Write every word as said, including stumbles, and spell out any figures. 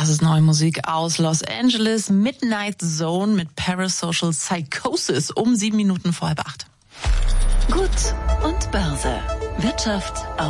Das ist neue Musik aus Los Angeles. Midnight Zone mit Parasocial Psychosis um sieben Minuten vor halb acht. Gut und Börse. Wirtschaft auf